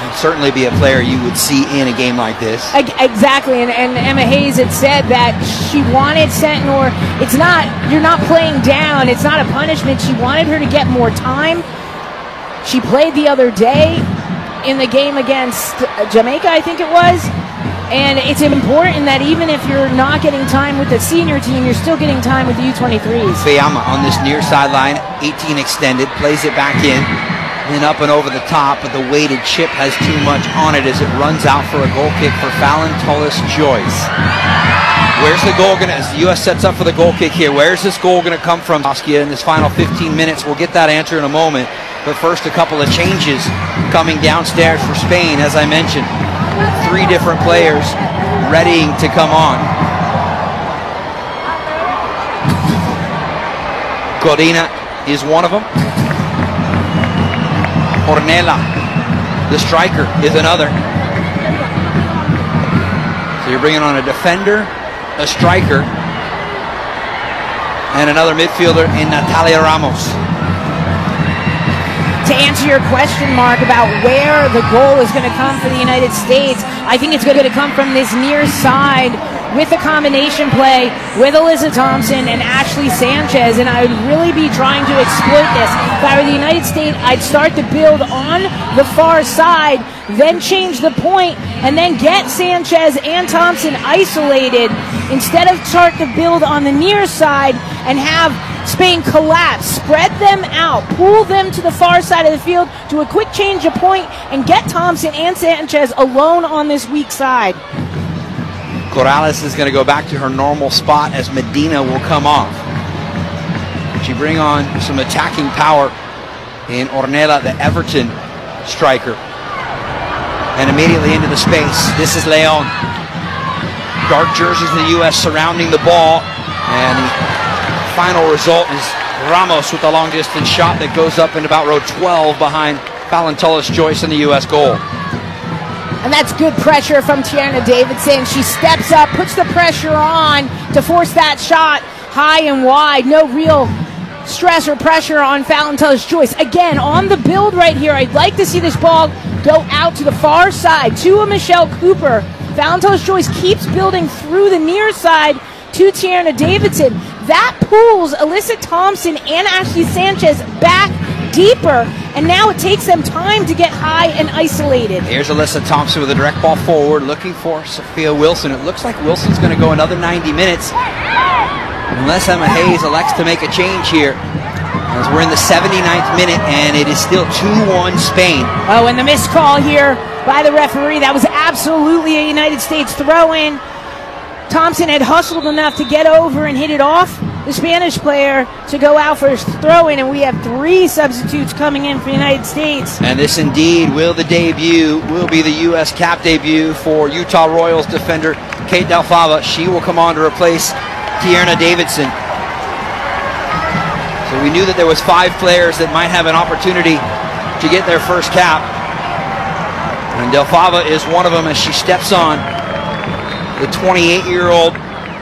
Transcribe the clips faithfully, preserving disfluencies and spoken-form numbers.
certainly be a player you would see in a game like this. Exactly, and, and Emma Hayes had said that she wanted Sentnor. It's not, you're not playing down. It's not a punishment. She wanted her to get more time. She played the other day in the game against Jamaica, I think it was. And it's important that even if you're not getting time with the senior team, you're still getting time with the U twenty-threes. Fayama on this near sideline, eighteen extended, plays it back in, then up and over the top, but the weighted chip has too much on it as it runs out for a goal kick for Fallon Tullis-Joyce. Where's the goal going to, as the U S sets up for the goal kick here, where's this goal going to come from, Saskia, in this final fifteen minutes? We'll get that answer in a moment, but first a couple of changes coming downstairs for Spain, as I mentioned. Three different players readying to come on. Godina is one of them. Ornella, the striker, is another. So you're bringing on a defender, a striker, and another midfielder in Natalia Ramos. To answer your question, Mark, about where the goal is going to come for the United States, I think it's going to come from this near side with a combination play with Alyssa Thompson and Ashley Sanchez, and I would really be trying to exploit this. If I were the United States, I'd start to build on the far side, then change the point, and then get Sanchez and Thompson isolated instead of start to build on the near side and have Spain collapse, spread them out, pull them to the far side of the field, do a quick change of point, and get Thompson and Sanchez alone on this weak side. Corrales is going to go back to her normal spot as Medina will come off. She bring on some attacking power in Ornella, the Everton striker. And immediately into the space, this is Leon. Dark jerseys in the U S surrounding the ball, and the final result is Ramos with a long distance shot that goes up in about row twelve behind Fallon Tullis-Joyce in the U S goal. And that's good pressure from Tierna Davidson. She steps up, puts the pressure on to force that shot high and wide. No real stress or pressure on Fallon Tullis-Joyce. Again, on the build right here, I'd like to see this ball go out to the far side to a Michelle Cooper. Fallon Tullis-Joyce keeps building through the near side to Tierna Davidson. That pulls Alyssa Thompson and Ashley Sanchez back deeper, and now it takes them time to get high and isolated. Here's Alyssa Thompson with a direct ball forward, looking for Sophia Wilson. It looks like Wilson's going to go another ninety minutes, unless Emma Hayes elects to make a change here, as we're in the seventy-ninth minute, and it is still two one Spain. Oh, and the missed call here by the referee. That was absolutely a United States throw-in. Thompson had hustled enough to get over and hit it off the Spanish player to go out for his throw-in, and we have three substitutes coming in for the United States. And this indeed will the debut, will be the U S cap debut for Utah Royals defender Kate Del Fava. She will come on to replace Tierna Davidson. So we knew that there was five players that might have an opportunity to get their first cap, and Del Fava is one of them as she steps on. The twenty-eight-year-old.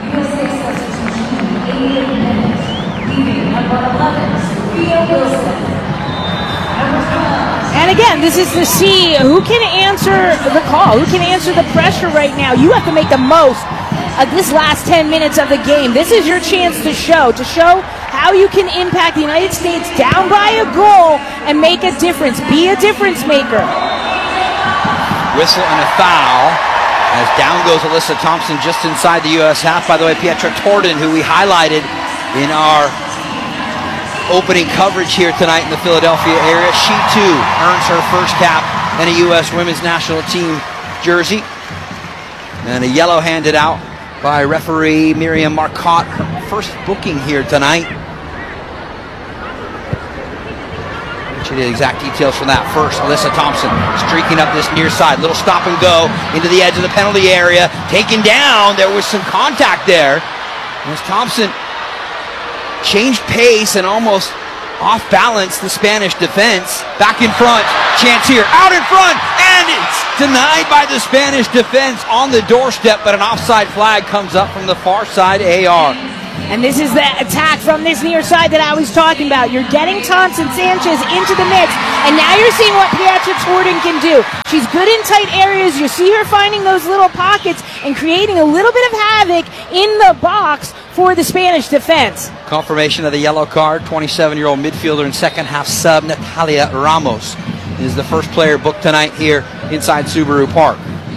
And again, this is to see who can answer the call, who can answer the pressure right now. You have to make the most of this last ten minutes of the game. This is your chance to show, to show how you can impact the United States down by a goal and make a difference. Be a difference maker. Whistle and a foul. As down goes Alyssa Thompson just inside the U S half. By the way, Pietra Torden, who we highlighted in our opening coverage here tonight in the Philadelphia area, she too earns her first cap in a U S women's national team jersey. And a yellow handed out by referee Miriam Marcotte, her first booking here tonight. She did exact details from that. First, Alyssa Thompson streaking up this near side. Little stop and go into the edge of the penalty area. Taken down. There was some contact there. As Thompson changed pace and almost off balance the Spanish defense. Back in front. Chance here. Out in front. And it's denied by the Spanish defense on the doorstep. But an offside flag comes up from the far side A R. And this is the attack from this near side that I was talking about. You're getting Thompson Sanchez into the mix, and now you're seeing what Pietra Torden can do. She's good in tight areas. You see her finding those little pockets and creating a little bit of havoc in the box for the Spanish defense. Confirmation of the yellow card. twenty-seven-year-old midfielder and second half sub Natalia Ramos is the first player booked tonight here inside Subaru Park.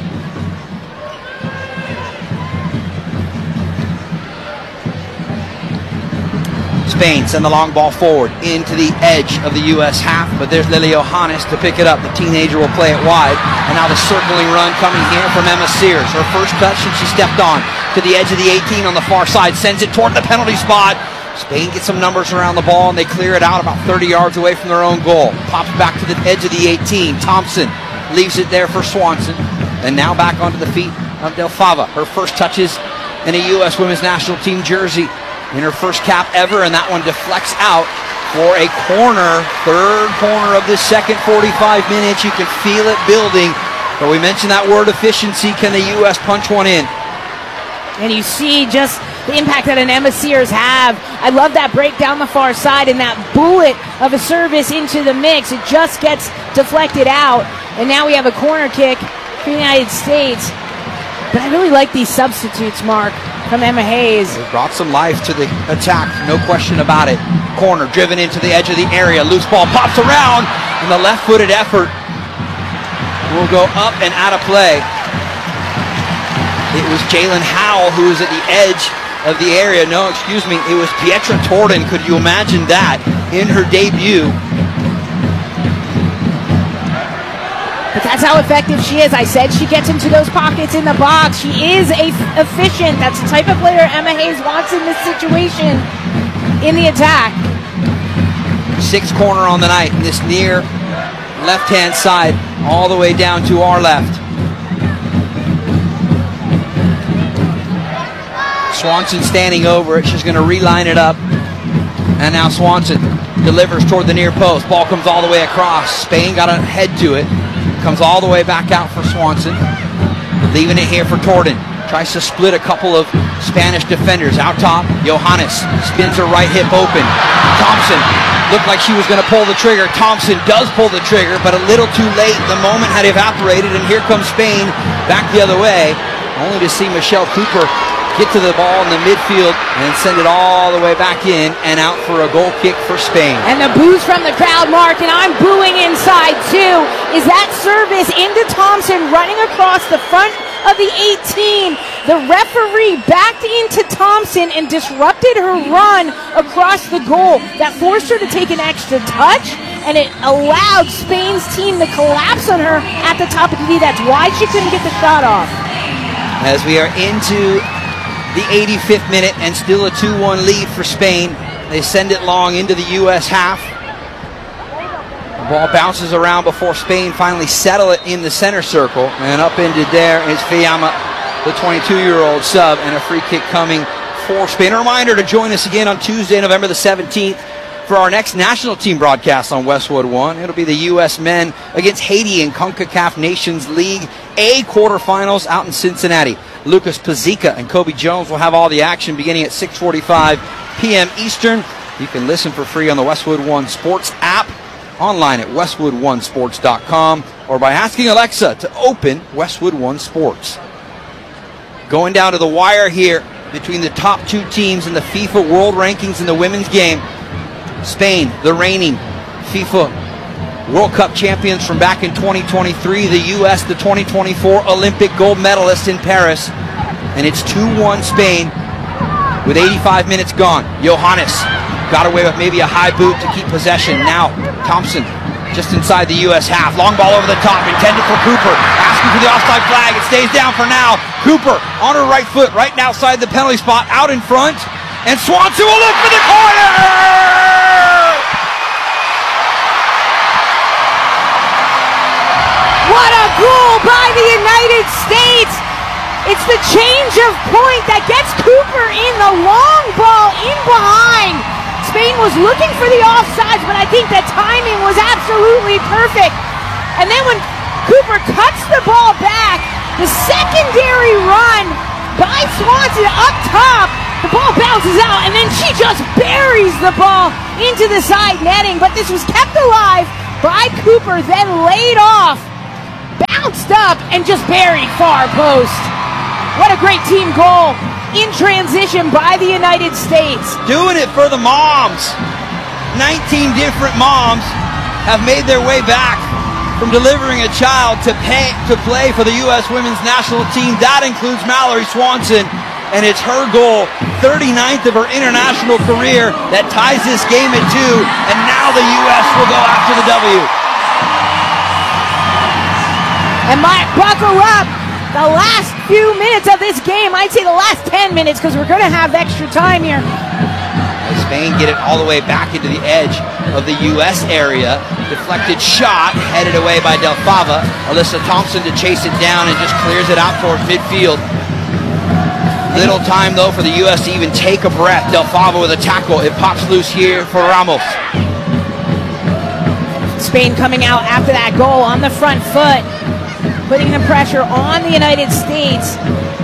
Spain send the long ball forward into the edge of the U S half, but there's Lily Johannes to pick it up. The teenager will play it wide, and now the circling run coming here from Emma Sears. Her first touch, and she stepped on to the edge of the eighteen on the far side, sends it toward the penalty spot. Spain gets some numbers around the ball, and they clear it out about thirty yards away from their own goal. Pops back to the edge of the eighteen. Thompson leaves it there for Swanson, and now back onto the feet of Del Fava. Her first touches in a U S women's national team jersey in her first cap ever, and that one deflects out for a corner. Third corner of this second forty-five minutes. You can feel it building, but we mentioned that word efficiency. Can the U S punch one in? And you see just the impact that an Emma Sears have. I love that break down the far side and that bullet of a service into the mix. It just gets deflected out, and now we have a corner kick for the United States. But I really like these substitutes, Mark, from Emma Hayes. It brought some life to the attack, no question about it. Corner driven into the edge of the area. Loose ball pops around, and the left-footed effort will go up and out of play. It was Jalen Howell who was at the edge of the area. No, excuse me, it was Pietra Torden. Could you imagine that in her debut? But that's how effective she is. I said she gets into those pockets in the box. She is a f- efficient. That's the type of player Emma Hayes wants in this situation in the attack. Sixth corner on the night in this near left-hand side, all the way down to our left. Swanson standing over it. She's going to reline it up. And now Swanson delivers toward the near post. Ball comes all the way across. Spain got a head to it. Comes all the way back out for Swanson. Leaving it here for Torden. Tries to split a couple of Spanish defenders. Out top, Johannes spins her right hip open. Thompson looked like she was going to pull the trigger. Thompson does pull the trigger, but a little too late. The moment had evaporated, and here comes Spain back the other way, only to see Michelle Cooper get to the ball in the midfield and send it all the way back in and out for a goal kick for Spain. And the boos from the crowd, Mark, and I'm booing inside too, is that service into Thompson running across the front of the eighteen. The referee backed into Thompson and disrupted her run across the goal. That forced her to take an extra touch, and it allowed Spain's team to collapse on her at the top of the D. That's why she couldn't get the shot off. As we are into the eighty-fifth minute and still a two one lead for Spain. They send it long into the U S half. The ball bounces around before Spain finally settle it in the center circle. And up into there is Fiamma, the twenty-two-year-old sub, and a free kick coming for Spain. A reminder to join us again on Tuesday, November the seventeenth, for our next national team broadcast on Westwood One. It'll be the U S men against Haiti in CONCACAF Nations League A quarterfinals out in Cincinnati. Lucas Pazika and Kobe Jones will have all the action beginning at six forty-five p.m. Eastern. You can listen for free on the Westwood One Sports app, online at westwood one sports dot com, or by asking Alexa to open Westwood One Sports. Going down to the wire here between the top two teams in the FIFA World Rankings in the women's game. Spain, the reigning FIFA World Cup champions from back in twenty twenty-three. The U S, the twenty twenty-four Olympic gold medalists in Paris. And it's two one Spain with eighty-five minutes gone. Johannes got away with maybe a high boot to keep possession. Now Thompson just inside the U S half. Long ball over the top, intended for Cooper. Asking for the offside flag. It stays down for now. Cooper on her right foot, right outside the penalty spot, out in front. And Swanson will look for the corner! What a goal by the United States! It's the change of point that gets Cooper in, the long ball in behind. Spain was looking for the offsides, but I think that timing was absolutely perfect. And then when Cooper cuts the ball back, the secondary run by Swanson up top The ball bounces out, and then she just buries the ball into the side netting, but this was kept alive by Cooper, then laid off, bounced up, and just buried far post. What a great team goal in transition by the United States. Doing it for the moms. nineteen different moms have made their way back from delivering a child to pay, to play for the U S women's national team. That includes Mallory Swanson, and it's her goal, thirty-ninth of her international career, that ties this game at two, and now the U S will go after the W. And Mike, buckle up. The last few minutes of this game, I'd say the last ten minutes, because we're going to have extra time here. Spain get it all the way back into the edge of the U S area. Deflected shot, headed away by Del Fava. Alyssa Thompson to chase it down and just clears it out towards midfield. Little time, though, for the U S to even take a breath. Del Fava with a tackle. It pops loose here for Ramos. Spain coming out after that goal on the front foot, putting the pressure on the United States.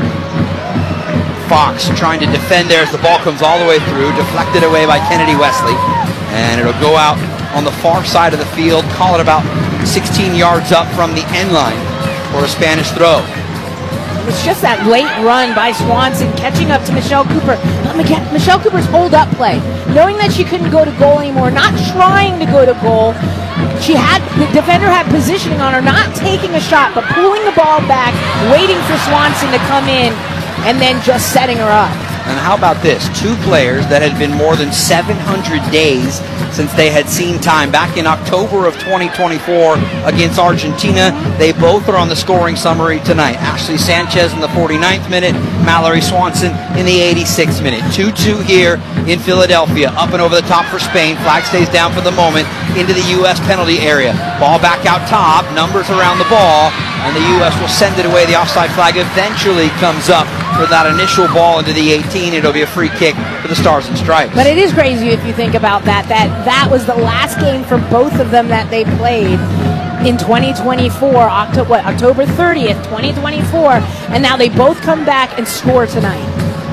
Fox trying to defend there as the ball comes all the way through, deflected away by Kennedy Wesley, and it'll go out on the far side of the field, call it about sixteen yards up from the end line for a Spanish throw. It's just that late run by Swanson catching up to Michelle Cooper. But Michelle Cooper's hold-up play, knowing that she couldn't go to goal anymore, not trying to go to goal. She had, the defender had positioning on her, not taking a shot, but pulling the ball back, waiting for Swanson to come in, and then just setting her up. And how about this? Two players that had been more than seven hundred days since they had seen time. Back in October of twenty twenty-four against Argentina, they both are on the scoring summary tonight. Ashley Sanchez in the forty-ninth minute, Mallory Swanson in the eighty-sixth minute. two two here in Philadelphia. Up and over the top for Spain. Flag stays down for the moment into the U S penalty area. Ball back out top, numbers around the ball, and the U S will send it away. The offside flag eventually comes up for that initial ball into the eighteen. It'll be a free kick for the Stars and Stripes. But it is crazy if you think about that, that that was the last game for both of them that they played in twenty twenty-four, October, what, October thirtieth, twenty twenty-four, and now they both come back and score tonight.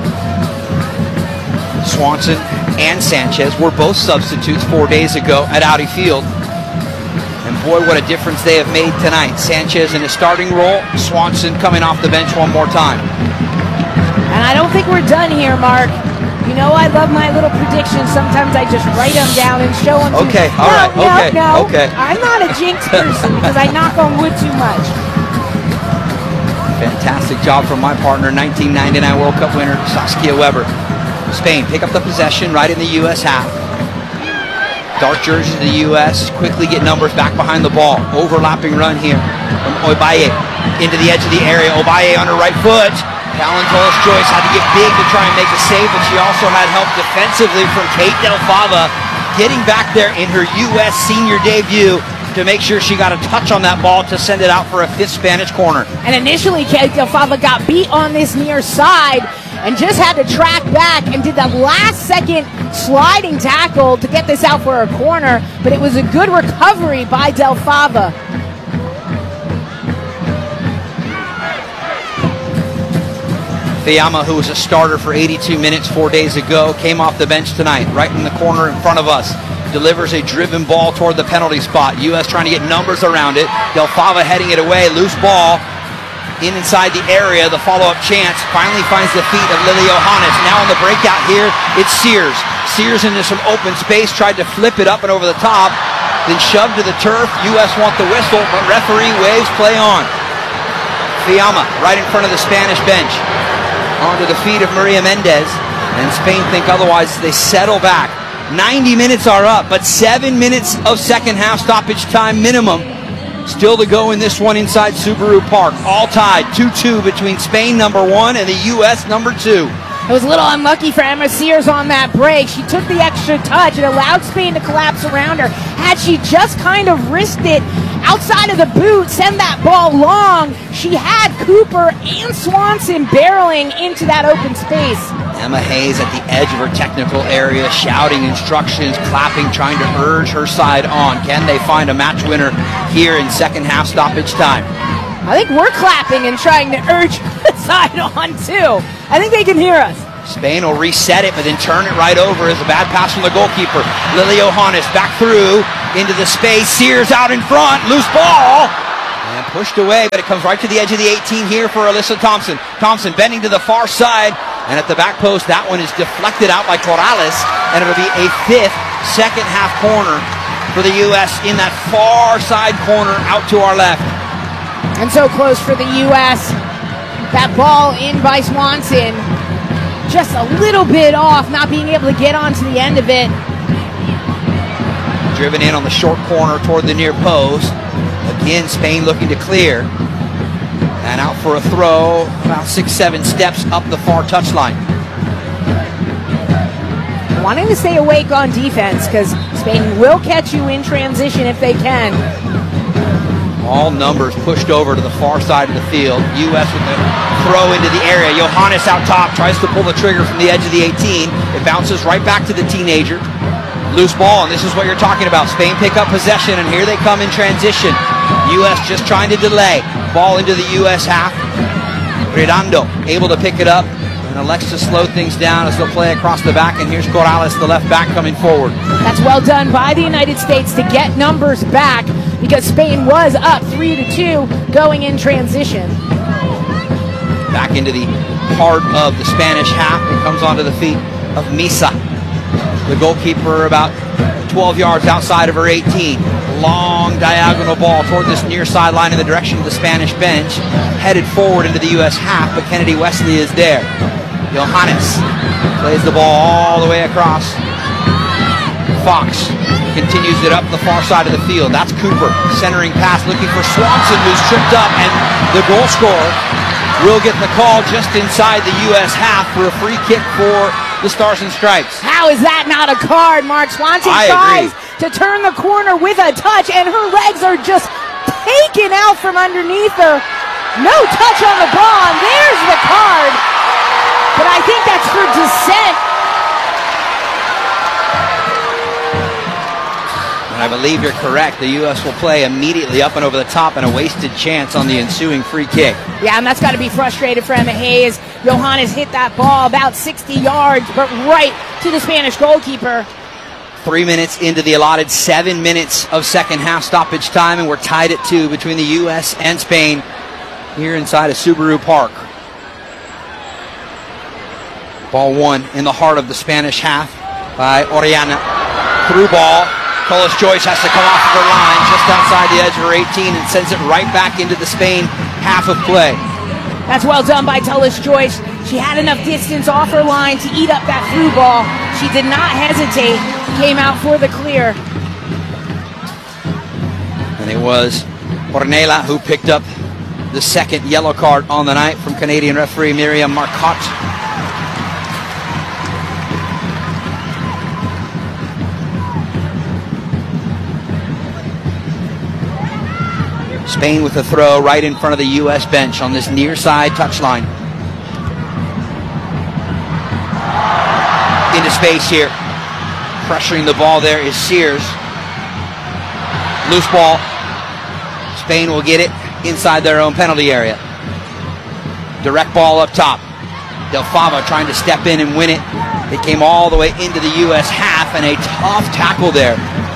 Swanson and Sanchez were both substitutes four days ago at Audi Field. And boy, what a difference they have made tonight. Sanchez in his starting role, Swanson coming off the bench one more time. And I don't think we're done here, Mark. You know I love my little predictions. Sometimes I just write them down and show them to Okay, you. all no, right, no, okay, no. okay. I'm not a jinx person because I knock on wood too much. Fantastic job from my partner, nineteen ninety-nine World Cup winner, Saskia Weber. Spain pick up the possession right in the U S half. Dark jerseys of the U S quickly get numbers back behind the ball. Overlapping run here from Obaye into the edge of the area. Obaye on her right foot. Fallon Torres-Joyce had to get big to try and make a save, but she also had help defensively from Kate Del Fava, getting back there in her U S senior debut to make sure she got a touch on that ball to send it out for a fifth Spanish corner. And initially, Kate Del Fava got beat on this near side and just had to track back and did that last second sliding tackle to get this out for a corner, but it was a good recovery by Del Fava. Fiamma, who was a starter for eighty-two minutes four days ago, came off the bench tonight, right in the corner in front of us. Delivers a driven ball toward the penalty spot. U S trying to get numbers around it. Del Fava heading it away. Loose ball in inside the area. The follow-up chance finally finds the feet of Lily Johannes. Now on the breakout here, it's Sears. Sears into some open space, tried to flip it up and over the top, then shoved to the turf. U S want the whistle, but referee waves play on. Fiamma right in front of the Spanish bench. Onto the feet of Maria Mendez, and Spain think otherwise. They settle back. ninety minutes are up, but seven minutes of second half stoppage time minimum still to go in this one inside Subaru Park. All tied, two two between Spain number one and the U S number two. It was a little unlucky for Emma Sears on that break. She took the extra touch. It allowed Spain to collapse around her. Had she just kind of risked it outside of the boot, send that ball long, she had Cooper and Swanson barreling into that open space. Emma Hayes at the edge of her technical area, shouting instructions, clapping, trying to urge her side on. Can they find a match winner here in second half stoppage time? I think we're clapping and trying to urge the side on too. I think they can hear us. Spain will reset it, but then turn it right over as a bad pass from the goalkeeper. Lily Johannes back through into the space. Sears out in front. Loose ball. And pushed away, but it comes right to the edge of the eighteen here for Alyssa Thompson. Thompson bending to the far side. And at the back post, that one is deflected out by Corrales. And it'll be a fifth second half corner for the U S in that far side corner out to our left. And so close for the U S. That ball in by Swanson. Just a little bit off, not being able to get onto the end of it. Driven in on the short corner toward the near post. Again, Spain looking to clear. And out for a throw, about six, seven steps up the far touchline. Wanting to stay awake on defense because Spain will catch you in transition if they can. All numbers pushed over to the far side of the field. U S with the throw into the area. Johannes out top, tries to pull the trigger from the edge of the eighteen. It bounces right back to the teenager. Loose ball, and this is what you're talking about. Spain pick up possession, and here they come in transition. U S just trying to delay. Ball into the U S half. Redondo able to pick it up and elects to slow things down as they'll play across the back. And here's Corrales, the left back, coming forward. That's well done by the United States to get numbers back because Spain was up three to two going in transition. Back into the heart of the Spanish half. It comes onto the feet of Misa, the goalkeeper, about twelve yards outside of her eighteen. Long diagonal ball toward this near sideline in the direction of the Spanish bench, headed forward into the U S half, but Kennedy Wesley is there. Johannes plays the ball all the way across. Fox continues it up the far side of the field. That's Cooper, centering pass, looking for Swanson, who's tripped up, and the goal scorer will get the call just inside the U S half for a free kick for the Stars and Stripes. How is that not a card, Mark? Swanson I tries agree. to turn the corner with a touch, and her legs are just taken out from underneath her. No touch on the ball, and there's the card. But I think that's for dissent. And I believe you're correct. The U S will play immediately up and over the top, and a wasted chance on the ensuing free kick. Yeah, and that's got to be frustrated for Emma Hayes. Johannes hit that ball about sixty yards, but right to the Spanish goalkeeper. Three minutes into the allotted seven minutes of second half stoppage time, and we're tied at two between the U S and Spain here inside of Subaru Park. Ball one in the heart of the Spanish half by Orellana. Through ball. Tullis Joyce has to come off of her line just outside the edge of her eighteen and sends it right back into the Spain half of play. That's well done by Tullis Joyce. She had enough distance off her line to eat up that through ball. She did not hesitate. Came out for the clear. And it was Ornella who picked up the second yellow card on the night from Canadian referee Miriam Marcotte. Spain with a throw right in front of the U S bench on this near side touchline. Into space here. Pressuring the ball there is Sears. Loose ball. Spain will get it inside their own penalty area. Direct ball up top. Del Fava trying to step in and win it. It came all the way into the U S half, and a tough tackle there.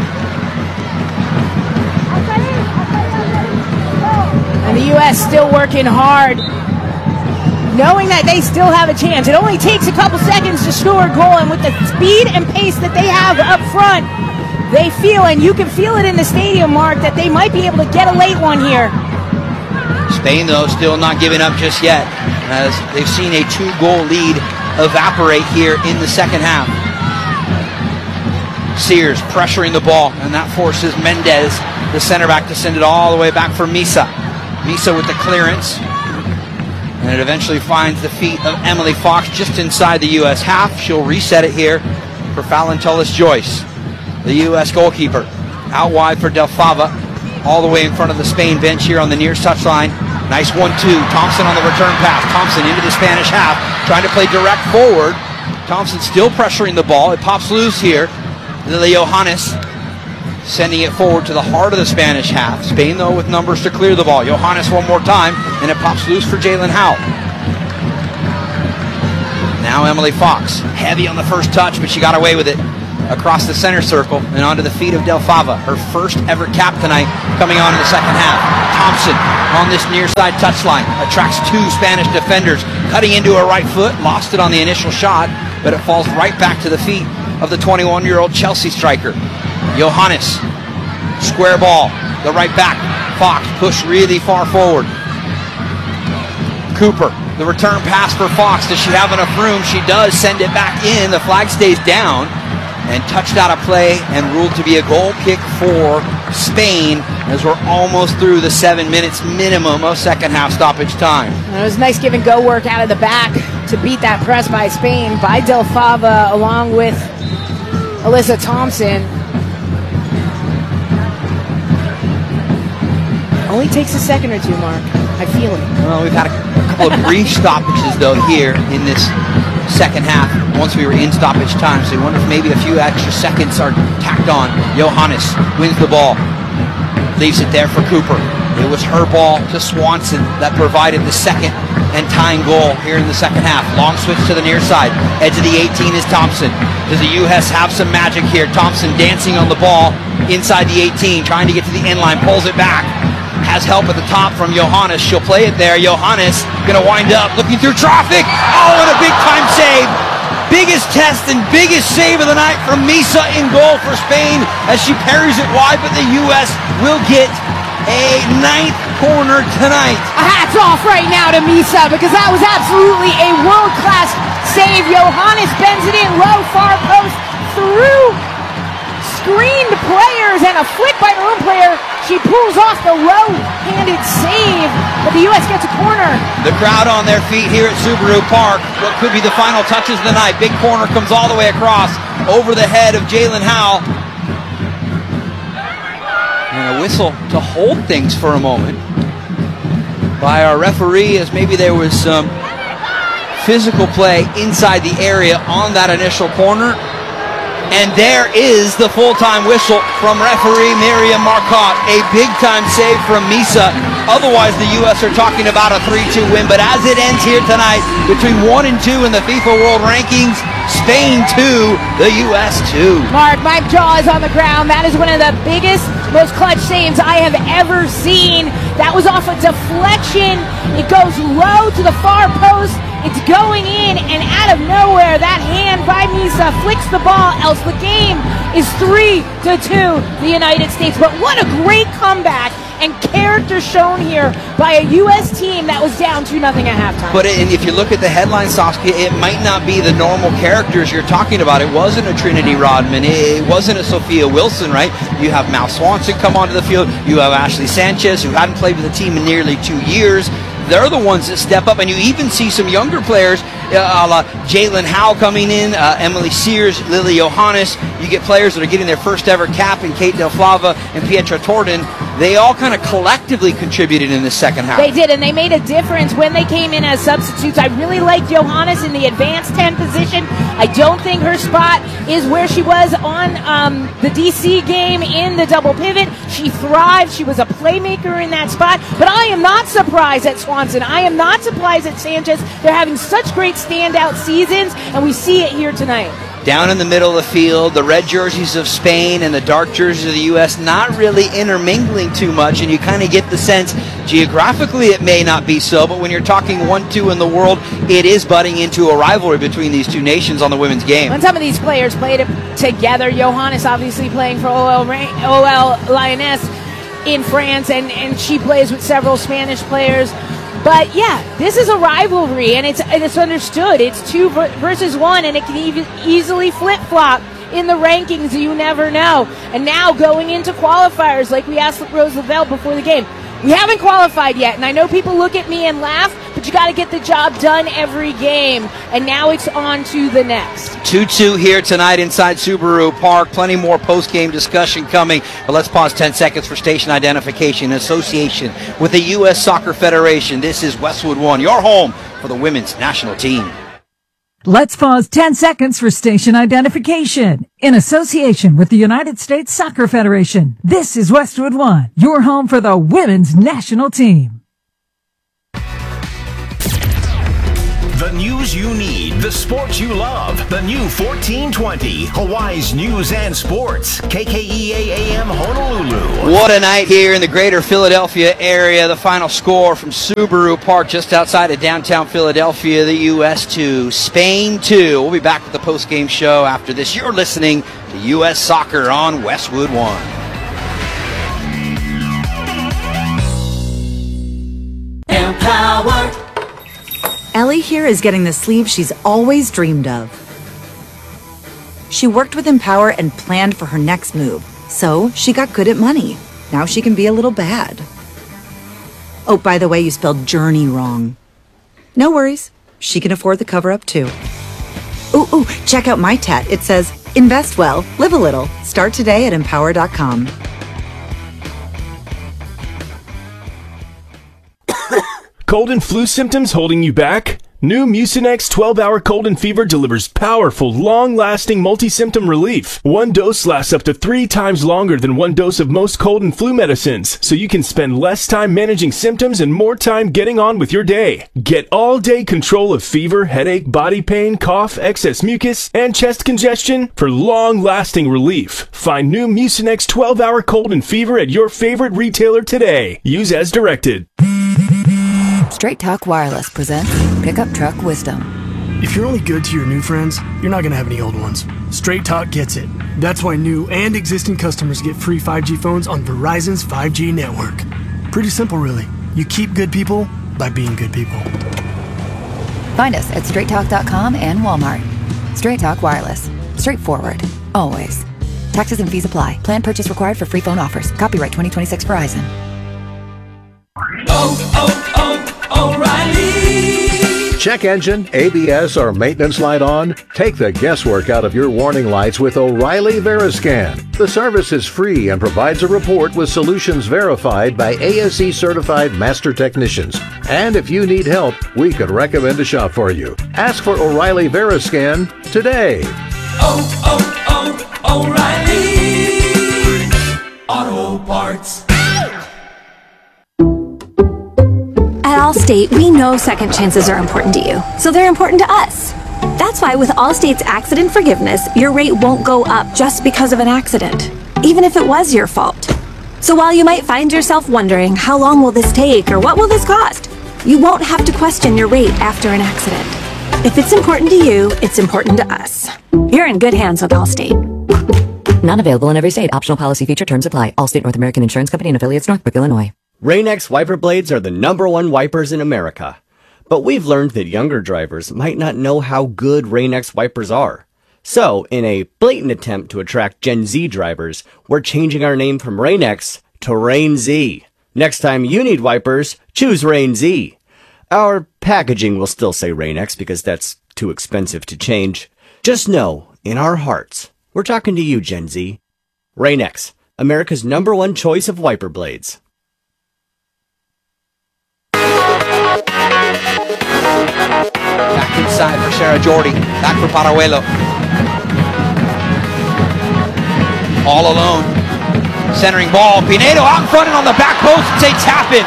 And the U S still working hard, knowing that they still have a chance. It only takes a couple seconds to score a goal, and with the speed and pace that they have up front, they feel, and you can feel it in the stadium, Mark, that they might be able to get a late one here. Spain, though, still not giving up just yet, as they've seen a two-goal lead evaporate here in the second half. Sears pressuring the ball, and that forces Mendez, the center back, to send it all the way back for Misa. Misa with the clearance, and it eventually finds the feet of Emily Fox just inside the U S half. She'll reset it here for Fallon Tullis Joyce, the U S goalkeeper. Out wide for Del Fava, all the way in front of the Spain bench here on the near touchline. Nice one two. Thompson on the return pass. Thompson into the Spanish half, trying to play direct forward. Thompson still pressuring the ball. It pops loose here. Lily Johannes sending it forward to the heart of the Spanish half. Spain, though, with numbers to clear the ball. Johannes one more time, and it pops loose for Jalen Howe. Now Emily Fox, heavy on the first touch, but she got away with it. Across the center circle and onto the feet of Del Fava. Her first ever cap tonight coming on in the second half. Thompson on this near side touchline attracts two Spanish defenders, cutting into her right foot, lost it on the initial shot, but it falls right back to the feet of the twenty-one-year-old Chelsea striker. Johannes, square ball, the right back. Fox pushed really far forward. Cooper, the return pass for Fox. Does she have enough room? She does send it back in. The flag stays down and touched out of play and ruled to be a goal kick for Spain as we're almost through the seven minutes minimum of second half stoppage time. And it was nice give and go work out of the back to beat that press by Spain, by Del Fava, along with Alyssa Thompson. Only takes a second or two, Mark. I feel it. Well, we've had a, a couple of brief stoppages, though, here in this second half once we were in stoppage time, so you wonder if maybe a few extra seconds are tacked on. Johannes wins the ball, leaves it there for Cooper. It was her ball to Swanson that provided the second and tying goal here in the second half. Long switch to the near side. Edge of the eighteen is Thompson. Does the U S have some magic here? Thompson dancing on the ball inside the eighteen, trying to get to the end line, pulls it back. Has help at the top from Johannes. She'll play it there. Johannes going to wind up looking through traffic. Oh, and a big time save. Biggest test and biggest save of the night from Misa in goal for Spain as she parries it wide, but the U S will get a ninth corner tonight. Hats off right now to Misa, because that was absolutely a world-class save. Johannes bends it in low, far post, through screened players, and a flick by her own player. She pulls off the low-handed save, but the U S gets a corner. The crowd on their feet here at Subaru Park. What could be the final touches of the night. Big corner comes all the way across over the head of Jalen Howell. And a whistle to hold things for a moment by our referee, as maybe there was some physical play inside the area on that initial corner. And there is the full-time whistle from referee Miriam Marcotte. A big-time save from Misa. Otherwise, the U S are talking about a three two win. But as it ends here tonight, between one and two in the FIFA World Rankings, Spain two, the U S two. Mark, my jaw is on the ground. That is one of the biggest, most clutch saves I have ever seen. That was off a deflection. It goes low to the far post. It's going in, and out of nowhere, that hand by Misa flicks the ball, else the game is three to two, the United States. But what a great comeback and character shown here by a U S team that was down two nothing at halftime. But it, and if you look at the headline, Saskia, it might not be the normal characters you're talking about. It wasn't a Trinity Rodman. It wasn't a Sophia Wilson, right? You have Mal Swanson come onto the field. You have Ashley Sanchez, who hadn't played with the team in nearly two years. They're the ones that step up, and you even see some younger players, uh, a la Jalen Howell coming in, uh, Emily Sears, Lily Johannes. You get players that are getting their first ever cap in Kate Del Flava and Pietra Torden. They all kind of collectively contributed in the second half. They did, and they made a difference when they came in as substitutes. I really liked Johannes in the advanced ten position. I don't think her spot is where she was on um, the D C game in the double pivot. She thrived. She was a playmaker in that spot. But I am not surprised at Swanson. I am not surprised at Sanchez. They're having such great standout seasons, and we see it here tonight. Down in the middle of the field, the red jerseys of Spain and the dark jerseys of the U S not really intermingling too much, and you kind of get the sense geographically it may not be so, but when you're talking one two in the world, it is butting into a rivalry between these two nations on the women's game. When some of these players played it together, Johannes obviously playing for O L, O L Lyonnais in France, and, and she plays with several Spanish players. But yeah, this is a rivalry, and it's it's understood. It's two versus one, and it can even easily flip-flop in the rankings. You never know. And now going into qualifiers, like we asked Rose Lavelle before the game, we haven't qualified yet, and I know people look at me and laugh, but you got to get the job done every game. And now it's on to the next. two two here tonight inside Subaru Park. Plenty more post-game discussion coming. But let's pause ten seconds for station identification in association with the U S Soccer Federation. This is Westwood One, your home for the women's national team. Let's pause ten seconds for station identification in association with the United States Soccer Federation. This is Westwood One, your home for the women's national team. The news you need, the sports you love. The new fourteen twenty, Hawaii's News and Sports. K K E A A M Honolulu. What a night here in the greater Philadelphia area. The final score from Subaru Park just outside of downtown Philadelphia. The U S two, Spain two. We'll be back with the post-game show after this. You're listening to U S Soccer on Westwood One. Empower. Ellie here is getting the sleeve she's always dreamed of. She worked with Empower and planned for her next move, so she got good at money. Now she can be a little bad. Oh, by the way, you spelled journey wrong. No worries, she can afford the cover-up too. Ooh, ooh, check out my tat. It says, invest well, live a little. Start today at empower dot com. Cold and flu symptoms holding you back? New Mucinex twelve hour cold and fever delivers powerful, long-lasting multi-symptom relief. One dose lasts up to three times longer than one dose of most cold and flu medicines, so you can spend less time managing symptoms and more time getting on with your day. Get all-day control of fever, headache, body pain, cough, excess mucus, and chest congestion for long-lasting relief. Find new Mucinex twelve hour cold and fever at your favorite retailer today. Use as directed. Straight Talk Wireless presents Pickup Truck Wisdom. If you're only good to your new friends, you're not going to have any old ones. Straight Talk gets it. That's why new and existing customers get free five G phones on Verizon's five G network. Pretty simple, really. You keep good people by being good people. Find us at straight talk dot com and Walmart. Straight Talk Wireless. Straightforward. Always. Taxes and fees apply. Plan purchase required for free phone offers. Copyright twenty twenty-six Verizon. Oh, oh, oh, O'Reilly! Check engine, A B S, or maintenance light on? Take the guesswork out of your warning lights with O'Reilly Veriscan. The service is free and provides a report with solutions verified by A S E certified master technicians. And if you need help, we could recommend a shop for you. Ask for O'Reilly Veriscan today. Oh, oh, oh, O'Reilly Auto Parts. At Allstate, we know second chances are important to you, so they're important to us. That's why with Allstate's accident forgiveness, your rate won't go up just because of an accident, even if it was your fault. So while you might find yourself wondering, how long will this take or what will this cost? You won't have to question your rate after an accident. If it's important to you, it's important to us. You're in good hands with Allstate. Not available in every state. Optional policy feature terms apply. Allstate North American Insurance Company and affiliates, Northbrook, Illinois. Rain-X wiper blades are the number one wipers in America. But we've learned that younger drivers might not know how good Rain-X wipers are. So, in a blatant attempt to attract Gen Z drivers, we're changing our name from Rain-X to Rain-Z. Next time you need wipers, choose Rain-Z. Our packaging will still say Rain-X because that's too expensive to change. Just know, in our hearts, we're talking to you, Gen Z. Rain-X, America's number one choice of wiper blades. Back inside for Sarah Jordi. Back for Parajuelo. All alone. Centering ball. Pinedo out in front and on the back post. It's a tap-in.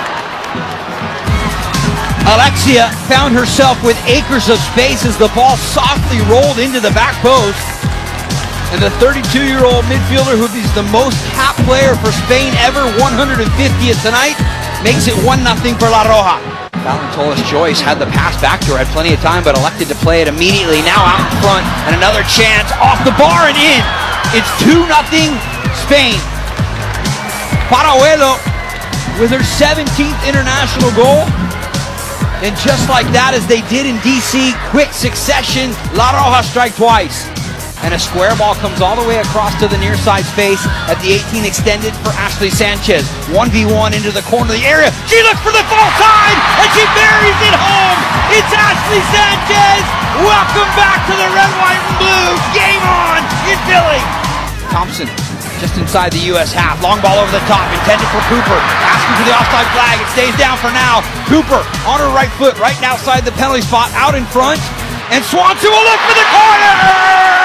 Alexia found herself with acres of space as the ball softly rolled into the back post. And the thirty-two-year-old midfielder, who is the most capped player for Spain ever, one hundred fiftieth tonight, makes it one nothing for La Roja. Valentolas Joyce had the pass back to her, had plenty of time, but elected to play it immediately. Now out in front, and another chance off the bar and in. It's two nothing Spain. Parajuelo with her seventeenth international goal. And just like that, as they did in D C, quick succession, La Roja strike twice. And a square ball comes all the way across to the near side space at the eighteen extended for Ashley Sanchez. one v one into the corner of the area. She looks for the far side, and she buries it home. It's Ashley Sanchez. Welcome back to the red, white, and blue. Game on in Philly. Thompson just inside the U S half. Long ball over the top, intended for Cooper. Asking for the offside flag. It stays down for now. Cooper on her right foot, right outside the penalty spot, out in front. And Swanson will look for the corner!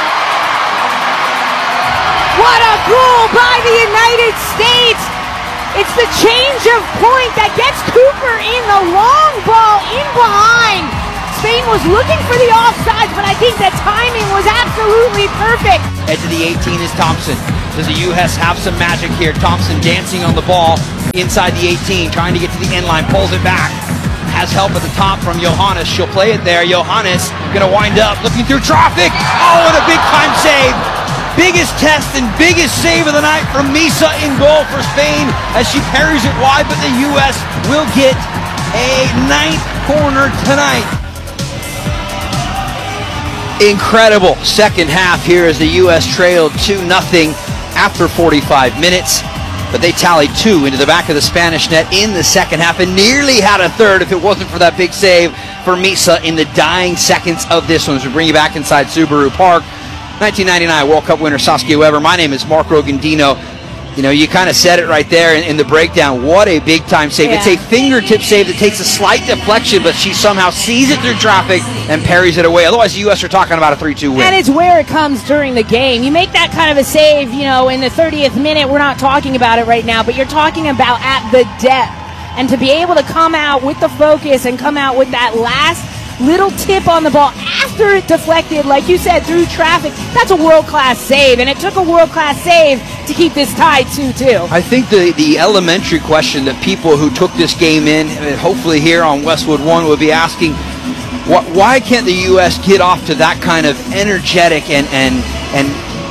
What a goal by the United States! It's the change of point that gets Cooper in the long ball in behind. Spain was looking for the offsides, but I think that timing was absolutely perfect. Edge of the eighteen is Thompson. Does the U S have some magic here? Thompson dancing on the ball inside the eighteen, trying to get to the end line, pulls it back. Has help at the top from Johannes. She'll play it there. Johannes gonna wind up looking through traffic. Oh, and a big time save. Biggest test and biggest save of the night from Misa in goal for Spain as she parries it wide, but the U S will get a ninth corner tonight. Incredible second half here as the U S trailed two nothing after forty-five minutes, but they tallied two into the back of the Spanish net in the second half and nearly had a third if it wasn't for that big save for Misa in the dying seconds of this one. As we bring you back inside Subaru Park. nineteen ninety-nine World Cup winner Saskia Weber. My name is Mark Rogandino. You know, you kind of said it right there in, in the breakdown. What a big-time save. Yeah. It's a fingertip save that takes a slight deflection, but she somehow sees it through traffic and parries it away. Otherwise, the U S are talking about a three two win. And it's where it comes during the game. You make that kind of a save, you know, in the thirtieth minute. We're not talking about it right now, but you're talking about at the depth. And to be able to come out with the focus and come out with that last little tip on the ball after it deflected, like you said, through traffic, that's a world-class save, and it took a world-class save to keep this tied two two. I think the, the elementary question that people who took this game in, hopefully here on Westwood One, would be asking, wh- why can't the U S get off to that kind of energetic and and and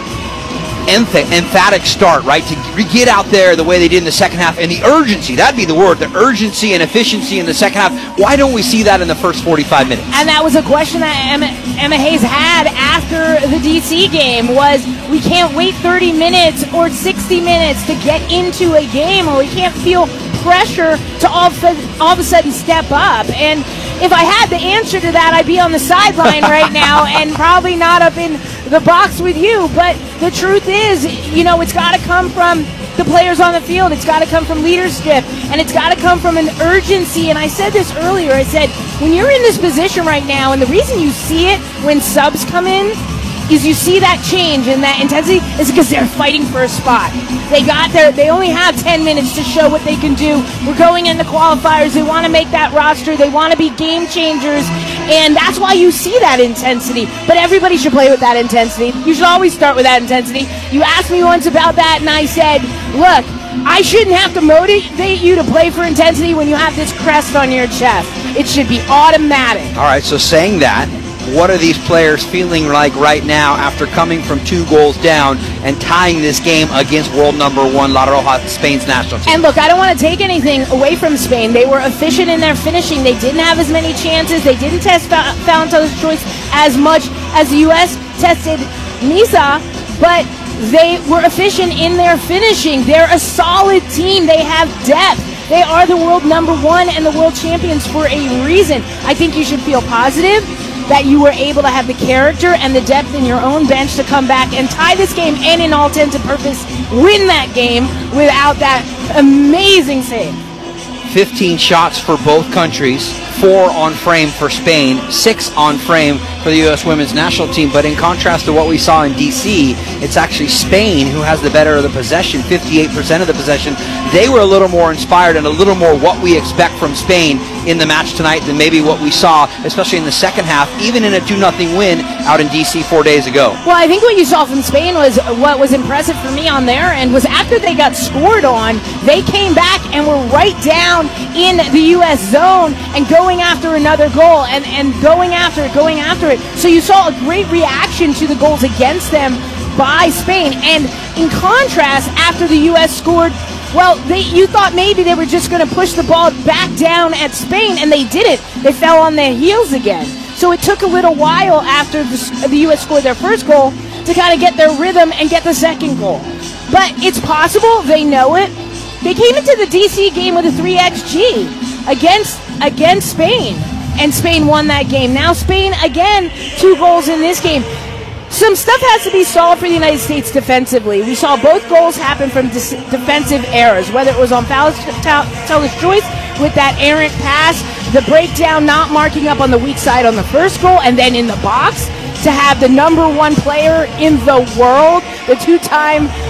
emph- emphatic start, right? To get out there the way they did in the second half, and the urgency, that'd be the word, the urgency and efficiency in the second half. Why don't we see that in the first forty-five minutes? And that was a question that Emma, Emma Hayes had after the D C game, was we can't wait thirty minutes or sixty minutes to get into a game, or we can't feel pressure to all of, all of a sudden step up. And if I had the answer to that, I'd be on the sideline right now and probably not up in the box with you. But the truth is, you know, it's got to come from the players on the field. It's got to come from leadership, and it's got to come from an urgency. And I said this earlier. I said, when you're in this position right now, and the reason you see it when subs come in is you see that change and that intensity is because they're fighting for a spot. They got there. They only have ten minutes to show what they can do. We're going into qualifiers. They want to make that roster. They want to be game changers, and that's why you see that intensity. But everybody should play with that intensity. You should always start with that intensity. You asked me once about that, and I said, look, I shouldn't have to motivate you to play for intensity when you have this crest on your chest. It should be automatic. All right, so saying that, what are these players feeling like right now after coming from two goals down and tying this game against world number one La Roja, Spain's national team? And look, I don't want to take anything away from Spain. They were efficient in their finishing. They didn't have as many chances. They didn't test Valento's choice as much as the U S tested Misa, but they were efficient in their finishing. They're a solid team. They have depth. They are the world number one and the world champions for a reason. I think you should feel positive that you were able to have the character and the depth in your own bench to come back and tie this game, and in all intents and purpose, win that game without that amazing save. fifteen shots for both countries, four on frame for Spain, six on frame for the U S women's national team. But in contrast to what we saw in D C, it's actually Spain who has the better of the possession, fifty-eight percent of the possession. They were a little more inspired and a little more what we expect from Spain in the match tonight than maybe what we saw, especially in the second half, even in a two nothing win out in D C four days ago. Well, I think what you saw from Spain was what was impressive for me on their end was after they got scored on, they came back and were right down in the U S zone and going after another goal and, and going after it, going after it. So you saw a great reaction to the goals against them by Spain. And in contrast, after the U S scored, well, they, you thought maybe they were just going to push the ball back down at Spain, and they didn't. They fell on their heels again. So it took a little while after the, the U S scored their first goal to kind of get their rhythm and get the second goal. But it's possible. They know it. They came into the D C game with a three X G against against Spain, and Spain won that game. Now Spain, again, two goals in this game. Some stuff has to be solved for the United States defensively. We saw both goals happen from dis- defensive errors, whether it was on Valento's choice with that errant pass, the breakdown not marking up on the weak side on the first goal, and then in the box to have the number one player in the world, the two-time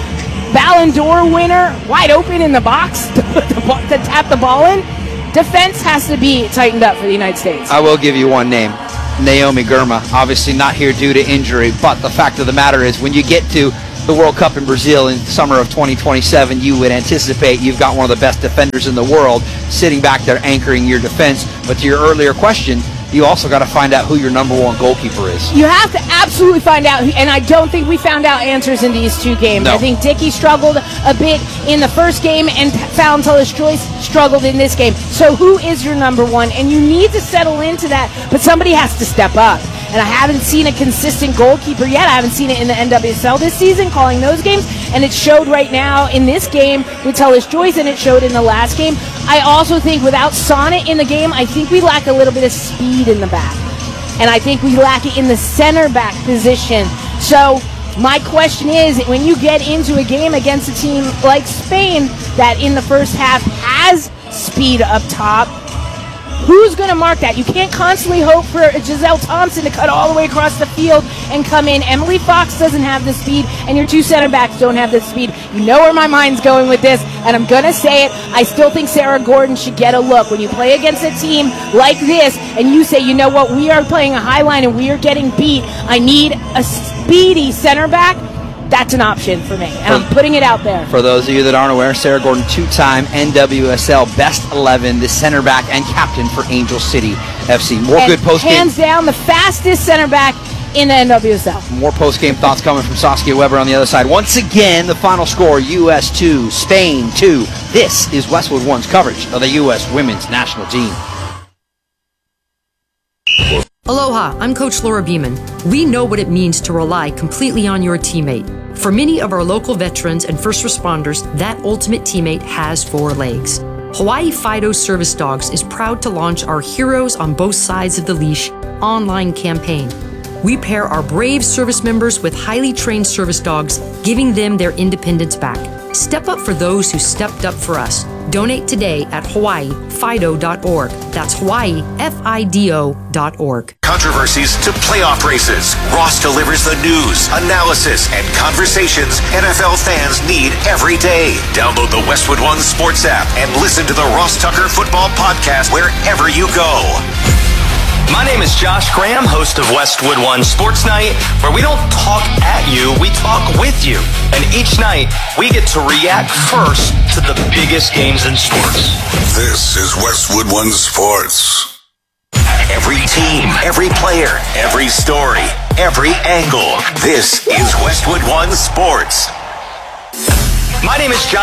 Ballon d'Or winner, wide open in the box to, to tap the ball in. Defense has to be tightened up for the United States. I will give you one name. Naomi Girma, obviously not here due to injury, but the fact of the matter is when you get to the World Cup in Brazil in summer of twenty twenty-seven, you would anticipate you've got one of the best defenders in the world sitting back there anchoring your defense. But to your earlier question, you also got to find out who your number one goalkeeper is. You have to absolutely find out, and I don't think we found out answers in these two games. No. I think Dickey struggled a bit in the first game, and Valentinus Joyce struggled in this game. So who is your number one? And you need to settle into that, but somebody has to step up. And I haven't seen a consistent goalkeeper yet. I haven't seen it in the N W S L this season, calling those games, and it showed right now in this game with Tellis Joyce, and it showed in the last game. I also think without Sonnet in the game, I think we lack a little bit of speed in the back. And I think we lack it in the center back position. So my question is, when you get into a game against a team like Spain that in the first half has speed up top, who's going to mark that? You can't constantly hope for Giselle Thompson to cut all the way across the field and come in. Emily Fox doesn't have the speed, and your two center backs don't have the speed. You know where my mind's going with this, and I'm going to say it. I still think Sarah Gordon should get a look. When you play against a team like this, and you say, you know what, we are playing a high line and we are getting beat, I need a speedy center back. That's an option for me, and for, I'm putting it out there. For those of you that aren't aware, Sarah Gordon, two-time N W S L Best eleven, the center back and captain for Angel City F C. More and good post-game. Hands down, the fastest center back in the N W S L. More post-game thoughts coming from Saskia Weber on the other side. Once again, the final score, U S two, Spain two. This is Westwood One's coverage of the U S women's national team. Aloha, I'm Coach Laura Beeman. We know what it means to rely completely on your teammate. For many of our local veterans and first responders, that ultimate teammate has four legs. Hawaii Fido Service Dogs is proud to launch our Heroes on Both Sides of the Leash online campaign. We pair our brave service members with highly trained service dogs, giving them their independence back. Step up for those who stepped up for us. Donate today at hawaii fido dot org. That's Hawaii F I D O dot org. Controversies to playoff races. Ross delivers the news, analysis, and conversations N F L fans need every day. Download the Westwood One Sports app and listen to the Ross Tucker Football Podcast wherever you go. My name is Josh Graham, host of Westwood One Sports Night, where we don't talk at you, we talk with you. And each night, we get to react first to the biggest games in sports. This is Westwood One Sports. Every team, every player, every story, every angle. This is Westwood One Sports. My name is Josh.